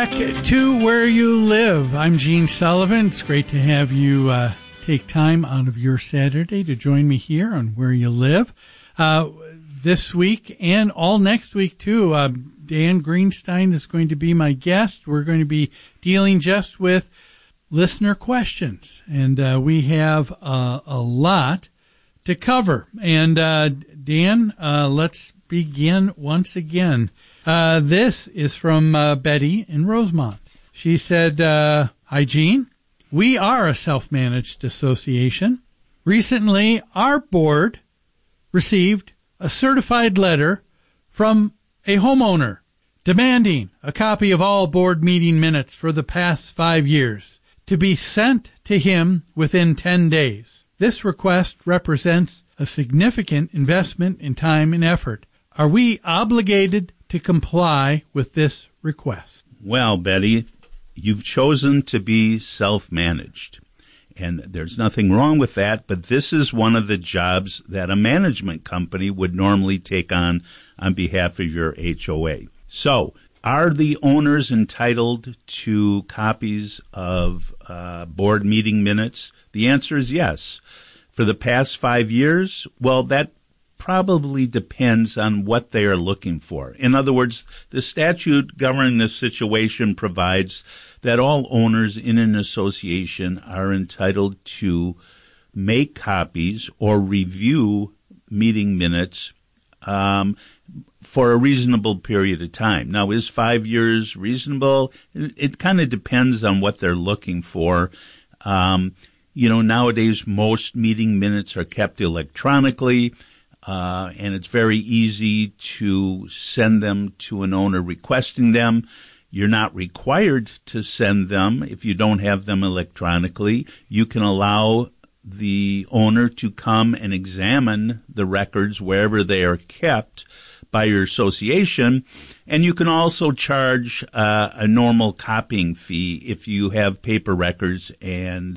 back to Where You Live. I'm Gene Sullivan. It's great to have you take time out of your Saturday to join me here on Where You Live. This week and all next week, too, Dan Greenstein is going to be my guest. We're going to be dealing just with listener questions, and we have a lot to cover. And Dan, let's begin once again. This is from Betty in Rosemont. She said, "Hi, Gene. We are a self-managed association. Recently, our board received a certified letter from a homeowner demanding a copy of all board meeting minutes for the past 5 years to be sent to him within 10 days. This request represents a significant investment in time and effort. Are we obligated to comply with this request?" Well, Betty, you've chosen to be self-managed, and there's nothing wrong with that, but this is one of the jobs that a management company would normally take on behalf of your HOA. So, are the owners entitled to copies of board meeting minutes? The answer is yes. For the past 5 years, well, that probably depends on what they are looking for. In other words, the statute governing this situation provides that all owners in an association are entitled to make copies or review meeting minutes for a reasonable period of time. Now, is 5 years reasonable? It kind of depends on what they're looking for. Nowadays, most meeting minutes are kept electronically. And it's very easy to send them to an owner requesting them. You're not required to send them if you don't have them electronically. You can allow the owner to come and examine the records wherever they are kept by your association. And you can also charge a normal copying fee if you have paper records and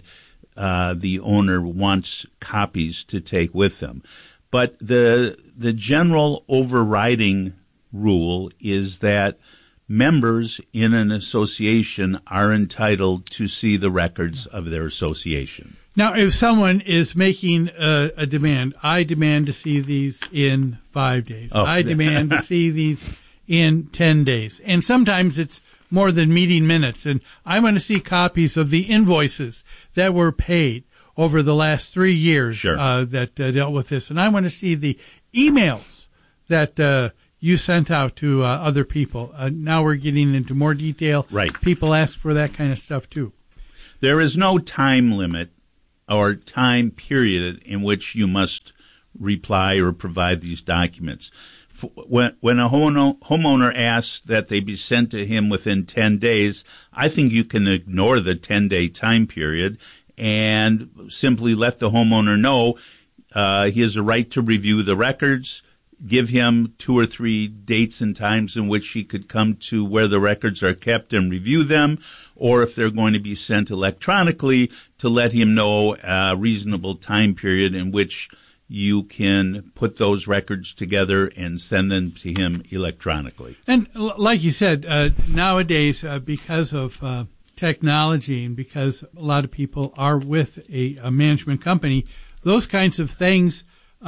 the owner wants copies to take with them. But the general overriding rule is that members in an association are entitled to see the records of their association. Now, if someone is making a demand, I demand to see these in 5 days. Oh. I demand to see these in 10 days. And sometimes it's more than meeting minutes. And I want to see copies of the invoices that were paid over the last 3 years. Sure. That dealt with this. And I want to see the emails that you sent out to other people. Now we're getting into more detail. Right. People ask for that kind of stuff, too. There is no time limit or time period in which you must reply or provide these documents. When a homeowner asks that they be sent to him within 10 days, I think you can ignore the 10-day time period and simply let the homeowner know he has a right to review the records, give him 2 or 3 dates and times in which he could come to where the records are kept and review them, or if they're going to be sent electronically, to let him know a reasonable time period in which you can put those records together and send them to him electronically. And like you said, nowadays, because of technology and because a lot of people are with a management company, those kinds of things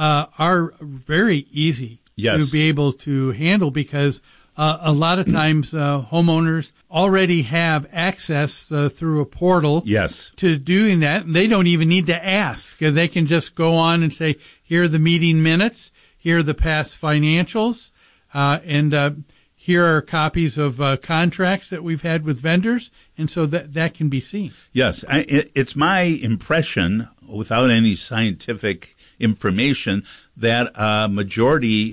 are very easy Yes. to be able to handle because a lot of times homeowners already have access through a portal Yes. to doing that. And they don't even need to ask. They can just go on and say, here are the meeting minutes, here are the past financials, and here are copies of contracts that we've had with vendors, and so that can be seen. Yes, it's my impression, without any scientific information, that a majority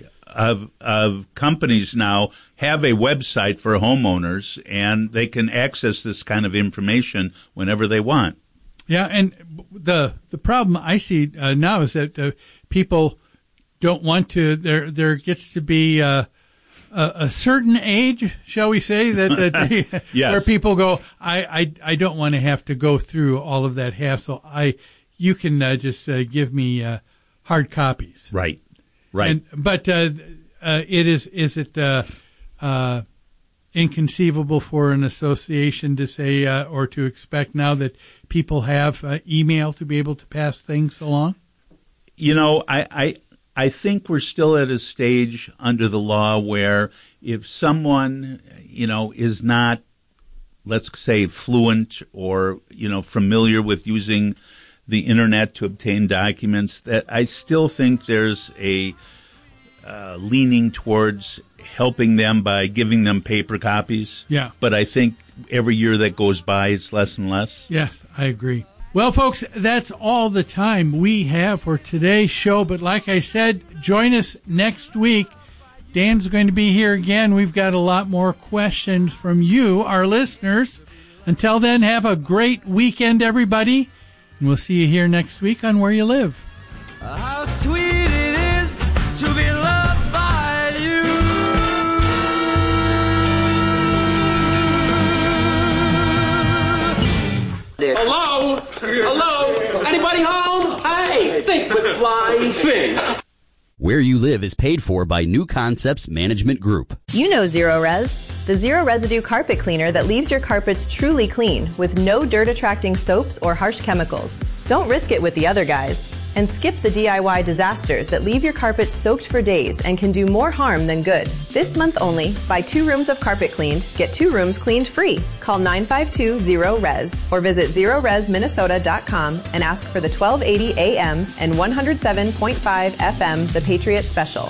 of companies now have a website for homeowners, and they can access this kind of information whenever they want. Yeah, and the problem I see now is that people don't want to. There gets to be a certain age, shall we say, that Yes. where people go, I don't want to have to go through all of that hassle. You can just give me hard copies. Right. Right. But is it inconceivable for an association to say or to expect now that people have email to be able to pass things along? You know, I think we're still at a stage under the law where if someone, you know, is not, let's say, fluent or, you know, familiar with using the Internet to obtain documents, that I still think there's a leaning towards helping them by giving them paper copies. Yeah. But I think every year that goes by, it's less and less. Yes, I agree. Well, folks, that's all the time we have for today's show. But like I said, join us next week. Dan's going to be here again. We've got a lot more questions from you, our listeners. Until then, have a great weekend, everybody. And we'll see you here next week on Where You Live. How sweet it is to be loved by you. Hello? Hello? Anybody home? Hey, think with flying things. Where You Live is paid for by New Concepts Management Group. You know Zero Res, the zero residue carpet cleaner that leaves your carpets truly clean with no dirt-attracting soaps or harsh chemicals. Don't risk it with the other guys. And skip the DIY disasters that leave your carpets soaked for days and can do more harm than good. This month only, buy 2 rooms of carpet cleaned, get 2 rooms cleaned free. Call 952-0RES or visit zeroresminnesota.com and ask for the 1280 AM and 107.5 FM The Patriot Special.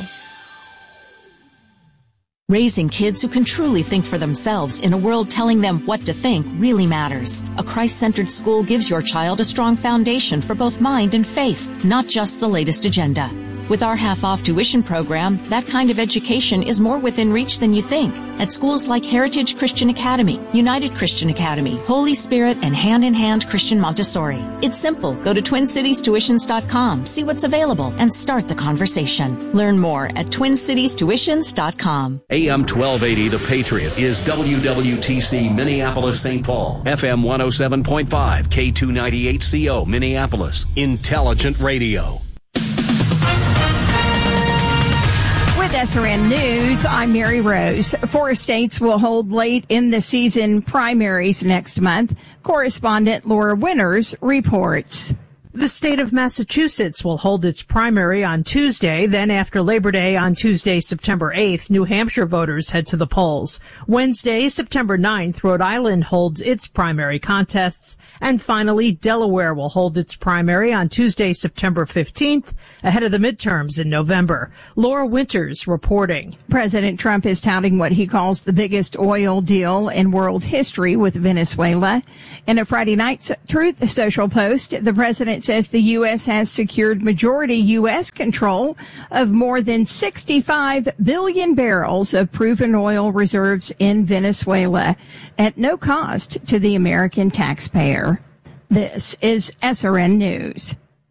Raising kids who can truly think for themselves in a world telling them what to think really matters. A Christ-centered school gives your child a strong foundation for both mind and faith, not just the latest agenda. With our half-off tuition program, that kind of education is more within reach than you think. At schools like Heritage Christian Academy, United Christian Academy, Holy Spirit, and Hand in Hand Christian Montessori. It's simple. Go to TwinCitiesTuitions.com, see what's available, and start the conversation. Learn more at TwinCitiesTuitions.com. AM 1280, The Patriot, is WWTC Minneapolis, St. Paul. FM 107.5, K298CO, Minneapolis. Intelligent Radio. With SRN News, I'm Mary Rose. 4 states will hold late in the season primaries next month. Correspondent Laura Winters reports. The state of Massachusetts will hold its primary on Tuesday. Then after Labor Day on Tuesday, September 8th, New Hampshire voters head to the polls. Wednesday, September 9th, Rhode Island holds its primary contests. And finally, Delaware will hold its primary on Tuesday, September 15th, ahead of the midterms in November. Laura Winters reporting. President Trump is touting what he calls the biggest oil deal in world history with Venezuela. In a Friday night Truth Social post, the president says the U.S. has secured majority U.S. control of more than 65 billion barrels of proven oil reserves in Venezuela at no cost to the American taxpayer. This is SRN News.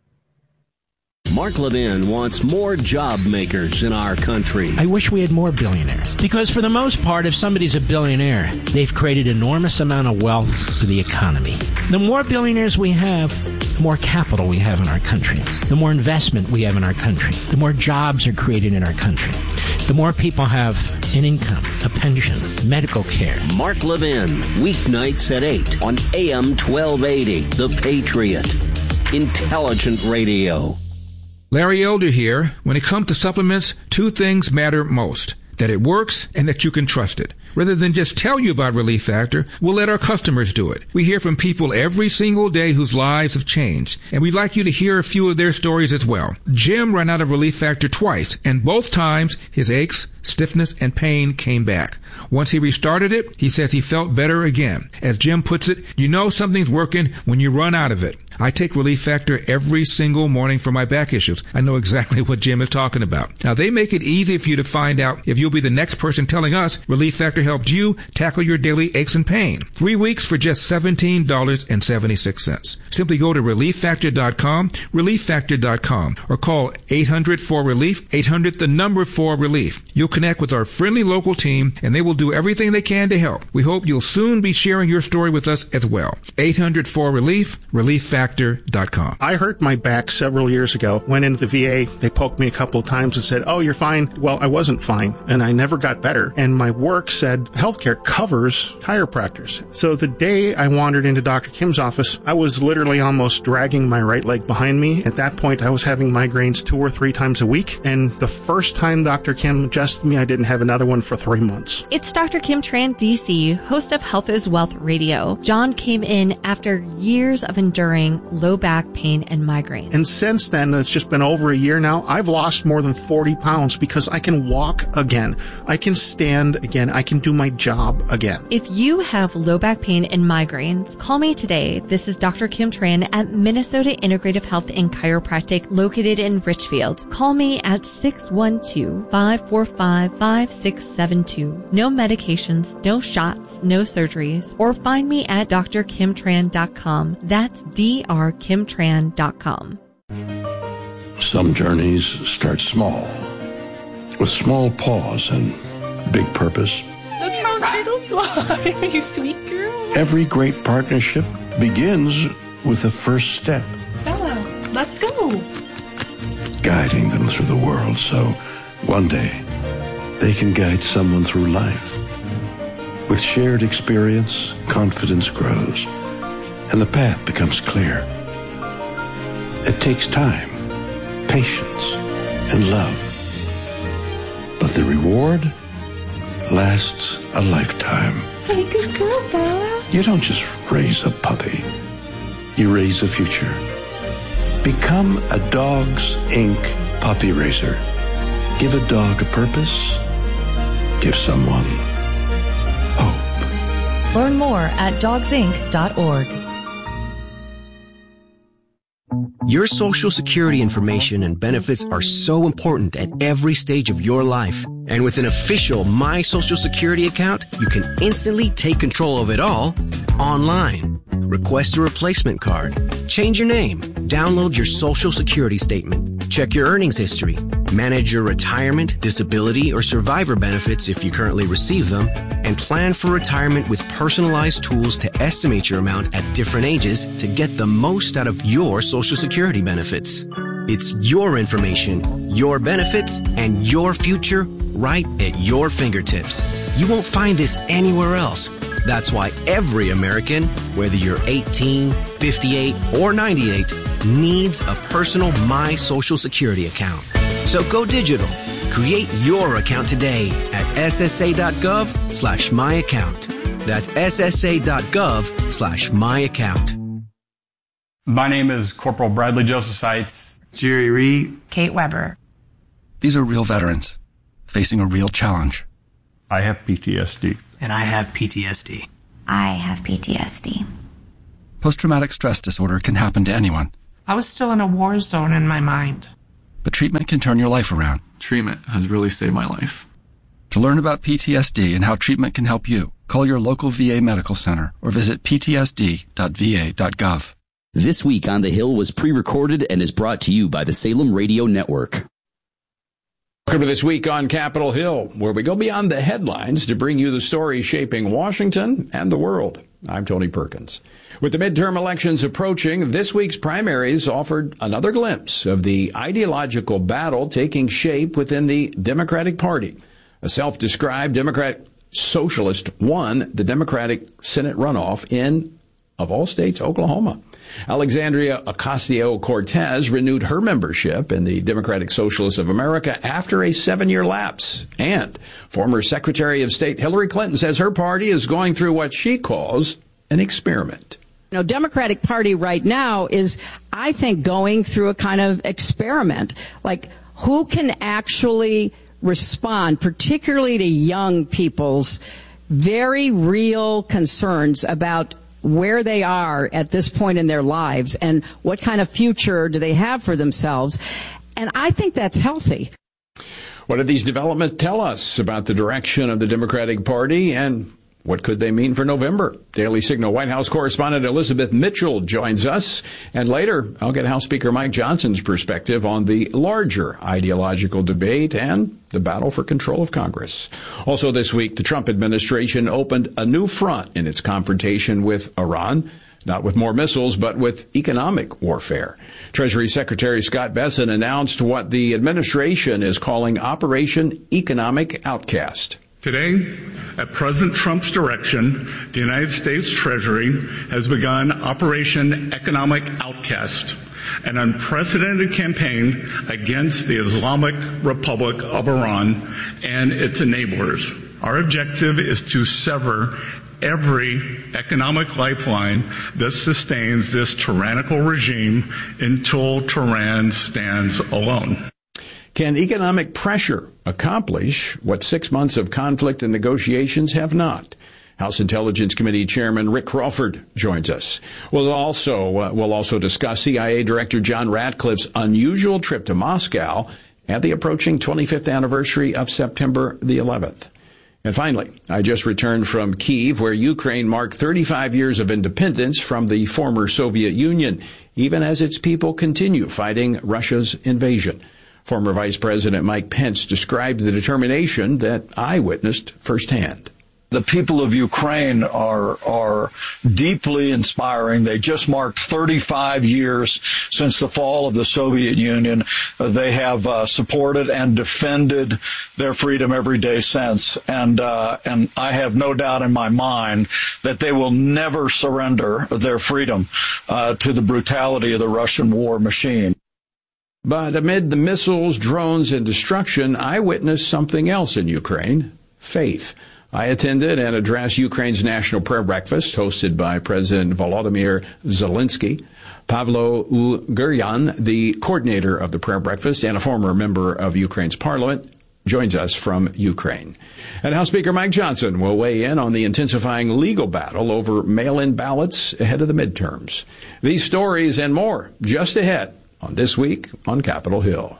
Mark Levin wants more job makers in our country. I wish we had more billionaires. Because for the most part, if somebody's a billionaire, they've created enormous amount of wealth for the economy. The more billionaires we have, the more capital we have in our country. The more investment we have in our country. The more jobs are created in our country. The more people have an income, a pension, medical care. Mark Levin, weeknights at 8 on AM 1280, The Patriot. Intelligent Radio. Larry Elder here. When it comes to supplements, 2 things matter most. That it works and that you can trust it. Rather than just tell you about Relief Factor, we'll let our customers do it. We hear from people every single day whose lives have changed, and we'd like you to hear a few of their stories as well. Jim ran out of Relief Factor twice, and both times his aches, stiffness, and pain came back. Once he restarted it, he says he felt better again. As Jim puts it, you know something's working when you run out of it. I take Relief Factor every single morning for my back issues. I know exactly what Jim is talking about. Now, they make it easy for you to find out if you'll be the next person telling us Relief Factor helped you tackle your daily aches and pain. 3 weeks for just $17.76. Simply go to ReliefFactor.com, ReliefFactor.com, or call 800-4RELIEF, 800-4RELIEF. You'll connect with our friendly local team, and they will do everything they can to help. We hope you'll soon be sharing your story with us as well. 800-4RELIEF, ReliefFactor.com. I hurt my back several years ago. Went into the VA. They poked me a couple of times and said, "Oh, you're fine." Well, I wasn't fine, and I never got better. And my work said said healthcare covers chiropractors. So the day I wandered into Dr. Kim's office, I was literally almost dragging my right leg behind me. At that point, I was having migraines 2 or 3 times a week. And the first time Dr. Kim adjusted me, I didn't have another one for 3 months. It's Dr. Kim Tran, DC, host of Health is Wealth Radio. John came in after years of enduring low back pain and migraines. And since then, it's just been over a year now, I've lost more than 40 pounds because I can walk again. I can stand again. I can do my job again. If you have low back pain and migraines, call me today. This is Dr. Kim Tran at Minnesota Integrative Health and Chiropractic located in Richfield. Call me at 612-545-5672. No medications, no shots, no surgeries, or find me at drkimtran.com. That's drkimtran.com. Some journeys start small, with small pause and big purpose. Look how little you are, you sweet girl. Every great partnership begins with the first step. Bella, let's go. Guiding them through the world so one day they can guide someone through life. With shared experience, confidence grows, and the path becomes clear. It takes time, patience, and love. But the reward lasts a lifetime. Hey, good girl, Bella. You don't just raise a puppy. You raise a future. Become a Dogs Inc. puppy raiser. Give a dog a purpose. Give someone hope. Learn more at dogsinc.org. Your Social Security information and benefits are so important at every stage of your life. And with an official My Social Security account, you can instantly take control of it all online. Request a replacement card. Change your name. Download your Social Security statement. Check your earnings history. Manage your retirement, disability, or survivor benefits if you currently receive them. And plan for retirement with personalized tools to estimate your amount at different ages to get the most out of your Social Security benefits. It's your information, your benefits, and your future right at your fingertips. You won't find this anywhere else. That's why every American, whether you're 18, 58, or 98, needs a personal My Social Security account. So go digital. Create your account today at ssa.gov/myaccount. That's ssa.gov/myaccount. My name is Corporal Bradley Joseph Seitz. Jerry Reed. Kate Weber. These are real veterans facing a real challenge. I have PTSD. And I have PTSD. I have PTSD. Post-traumatic stress disorder can happen to anyone. I was still in a war zone in my mind. But treatment can turn your life around. Treatment has really saved my life. To learn about PTSD and how treatment can help you, call your local VA medical center or visit ptsd.va.gov. This Week on the Hill was pre-recorded and is brought to you by the Salem Radio Network. Welcome to This Week on Capitol Hill, where we go beyond the headlines to bring you the stories shaping Washington and the world. I'm Tony Perkins. With the midterm elections approaching, this week's primaries offered another glimpse of the ideological battle taking shape within the Democratic Party. A self-described Democratic socialist won the Democratic Senate runoff in, of all states, Oklahoma. Alexandria Ocasio-Cortez renewed her membership in the Democratic Socialists of America after a 7-year lapse. And former Secretary of State Hillary Clinton says her party is going through what she calls an experiment. You know, Democratic Party right now is, I think, going through a kind of experiment. Like, who can actually respond, particularly to young people's very real concerns about where they are at this point in their lives and what kind of future do they have for themselves. And I think that's healthy. What did these developments tell us about the direction of the Democratic Party, and what could they mean for November? Daily Signal White House correspondent Elizabeth Mitchell joins us. And later, I'll get House Speaker Mike Johnson's perspective on the larger ideological debate and the battle for control of Congress. Also this week, the Trump administration opened a new front in its confrontation with Iran, not with more missiles, but with economic warfare. Treasury Secretary Scott Bessent announced what the administration is calling Operation Economic Outcast. Today, at President Trump's direction, the United States Treasury has begun Operation Economic Outcast, an unprecedented campaign against the Islamic Republic of Iran and its enablers. Our objective is to sever every economic lifeline that sustains this tyrannical regime until Tehran stands alone. Can economic pressure accomplish what 6 months of conflict and negotiations have not? House Intelligence Committee Chairman Rick Crawford joins us. We'll also discuss CIA Director John Ratcliffe's unusual trip to Moscow and the approaching 25th anniversary of September the 11th. And finally, I just returned from Kyiv, where Ukraine marked 35 years of independence from the former Soviet Union, even as its people continue fighting Russia's invasion. Former Vice President Mike Pence described the determination that I witnessed firsthand. The people of Ukraine are deeply inspiring. They just marked 35 years since the fall of the Soviet Union. They have supported and defended their freedom every day since. And I have no doubt in my mind that they will never surrender their freedom to the brutality of the Russian war machine. But amid the missiles, drones, and destruction, I witnessed something else in Ukraine: faith. I attended and addressed Ukraine's National Prayer Breakfast, hosted by President Volodymyr Zelensky. Pavlo Uguryan, the coordinator of the prayer breakfast and a former member of Ukraine's parliament, joins us from Ukraine. And House Speaker Mike Johnson will weigh in on the intensifying legal battle over mail-in ballots ahead of the midterms. These stories and more just ahead on This Week on Capitol Hill.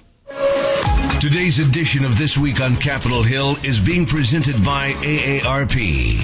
Today's edition of This Week on Capitol Hill is being presented by AARP.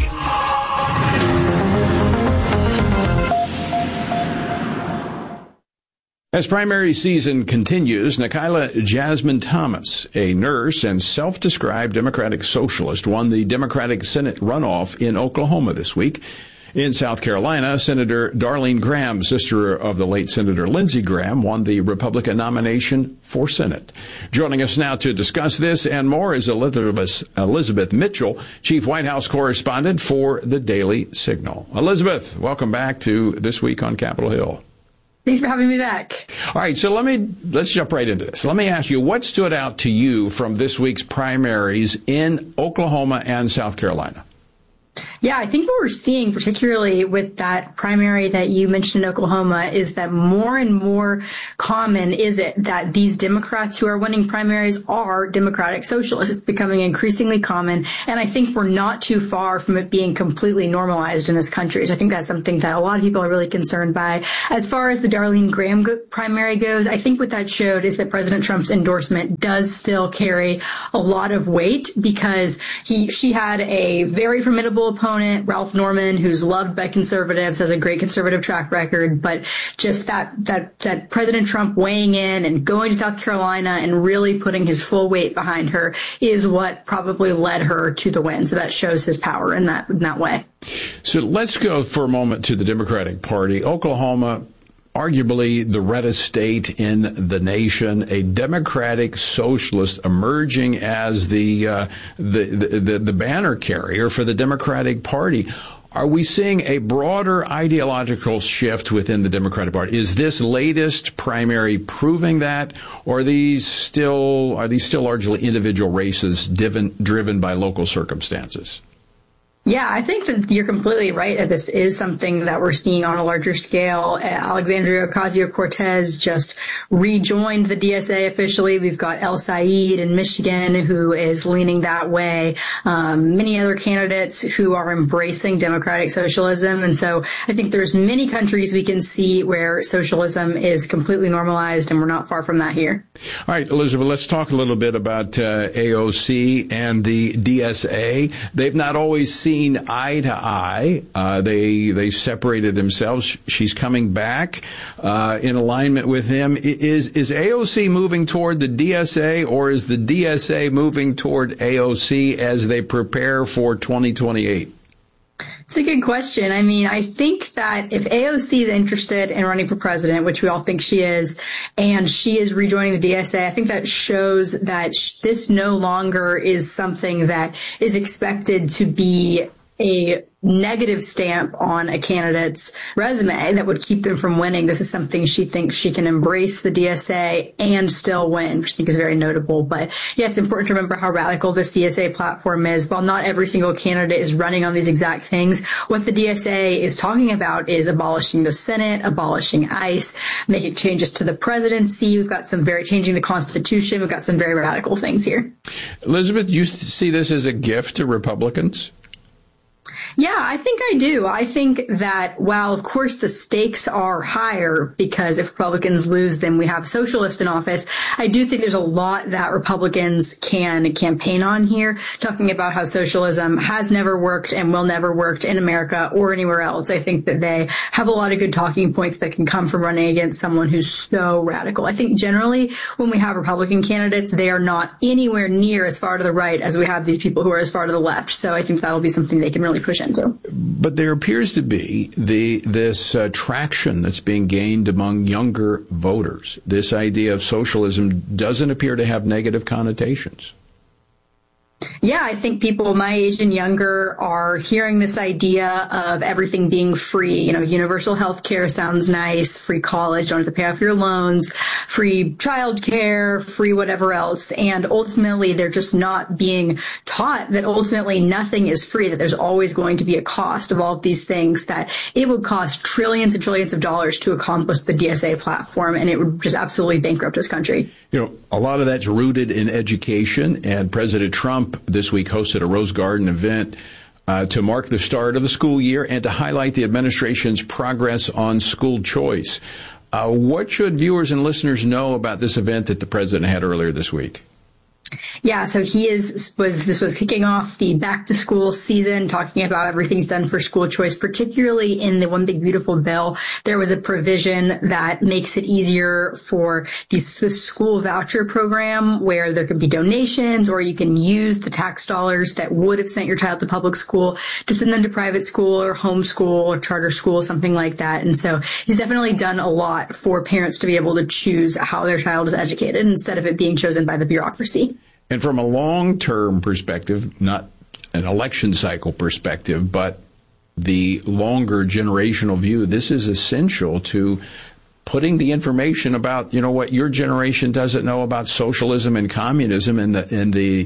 As primary season continues, Nikayla Jasmine Thomas, a nurse and self-described Democratic socialist, won the Democratic Senate runoff in Oklahoma this week. In South Carolina, Senator Darlene Graham, sister of the late Senator Lindsey Graham, won the Republican for Senate. Joining us now to discuss this and more is Elizabeth Mitchell, Chief White House Correspondent for the Daily Signal. Elizabeth, welcome back to This Week on Capitol Hill. Thanks for having me back. All right, so let's jump right into this. Let me ask you, what stood out to you from this week's primaries in Oklahoma and South Carolina? Yeah, I think what we're seeing, particularly with that primary that you mentioned in Oklahoma, is that more and more common is it that these Democrats who are winning primaries are Democratic socialists. It's becoming increasingly common, and I think we're not too far from it being completely normalized in this country. So I think that's something that a lot of people are really concerned by. As far as the Darlene Graham primary goes, I think what that showed is that President Trump's endorsement does still carry a lot of weight, because she had a very formidable opponent, Ralph Norman, who's loved by conservatives, has a great conservative track record, but just that President Trump weighing in and going to South Carolina and really putting his full weight behind her is what probably led her to the win. So that shows his power in that way. So let's go for a moment to the Democratic Party. Oklahoma, arguably the reddest state in the nation, a Democratic socialist emerging as the banner carrier for the Democratic Party. Are we seeing a broader ideological shift within the Democratic Party? Is this latest primary proving that, or are these still largely individual races driven by local circumstances? Yeah, I think that you're completely right that this is something that we're seeing on a larger scale. Alexandria Ocasio-Cortez just rejoined the DSA officially. We've got El Said in Michigan, who is leaning that way. Many other candidates who are embracing democratic socialism. And so I think there's many countries we can see where socialism is completely normalized, and we're not far from that here. All right, Elizabeth, let's talk a little bit about AOC and the DSA. They've not always seen eye to eye. They separated themselves. She's coming back in alignment with him. Is AOC moving toward the DSA, or is the DSA moving toward AOC as they prepare for 2028? It's a good question. I mean, I think that if AOC is interested in running for president, which we all think she is, and she is rejoining the DSA, I think that shows that this no longer is something that is expected to be a negative stamp on a candidate's resume that would keep them from winning. This is something she thinks she can embrace the DSA and still win, which I think is very notable. But yeah, it's important to remember how radical this DSA platform is. While not every single candidate is running on these exact things, what the DSA is talking about is abolishing the Senate, abolishing ICE, making changes to the presidency. We've got changing the Constitution. We've got some very radical things here. Elizabeth, you see this as a gift to Republicans? Yeah, I think I do. I think that while, of course, the stakes are higher because if Republicans lose, then we have socialists in office, I do think there's a lot that Republicans can campaign on here, talking about how socialism has never worked and will never work in America or anywhere else. I think that they have a lot of good talking points that can come from running against someone who's so radical. I think generally when we have Republican candidates, they are not anywhere near as far to the right as we have these people who are as far to the left. So I think that'll be something they can really push into. But there appears to be this traction that's being gained among younger voters. This idea of socialism doesn't appear to have negative connotations. Yeah, I think people my age and younger are hearing this idea of everything being free. You know, universal health care sounds nice, free college, don't have to pay off your loans, free childcare, free whatever else. And ultimately, they're just not being taught that ultimately nothing is free, that there's always going to be a cost of all of these things, that it would cost trillions and trillions of dollars to accomplish the DSA platform, and it would just absolutely bankrupt this country. You know, a lot of that's rooted in education, and President Trump this week hosted a Rose Garden event to mark the start of the school year and to highlight the administration's progress on school choice. What should viewers and listeners know about this event that the president had earlier this week? Yeah, so this was kicking off the back to school season, talking about everything he's done for school choice, particularly in the One Big Beautiful Bill. There was a provision that makes it easier for the school voucher program where there could be donations, or you can use the tax dollars that would have sent your child to public school to send them to private school or homeschool or charter school, something like that. And so he's definitely done a lot for parents to be able to choose how their child is educated instead of it being chosen by the bureaucracy. And from a long-term perspective, not an election cycle perspective, but the longer generational view, this is essential to putting the information about, what your generation doesn't know about socialism and communism and the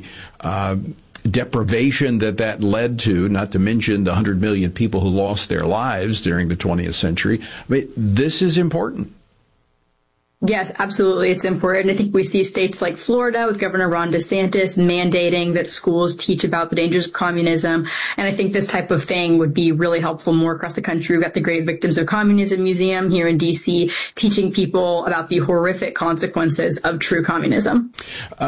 deprivation that led to, not to mention the 100 million people who lost their lives during the 20th century. I mean, this is important. Yes, absolutely. It's important. I think we see states like Florida with Governor Ron DeSantis mandating that schools teach about the dangers of communism. And I think this type of thing would be really helpful more across the country. We've got the Great Victims of Communism Museum here in D.C. teaching people about the horrific consequences of true communism.